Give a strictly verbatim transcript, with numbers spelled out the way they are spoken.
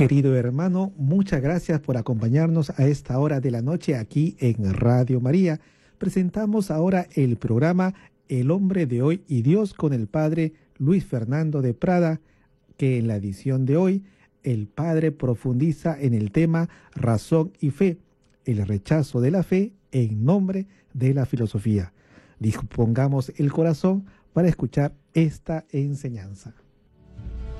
Querido hermano, muchas gracias por acompañarnos a esta hora de la noche aquí en Radio María. Presentamos ahora el programa El Hombre de Hoy y Dios con el Padre Luis Fernando de Prada, que en la edición de hoy el Padre profundiza en el tema Razón y Fe, el rechazo de la fe en nombre de la filosofía. Dispongamos el corazón para escuchar esta enseñanza.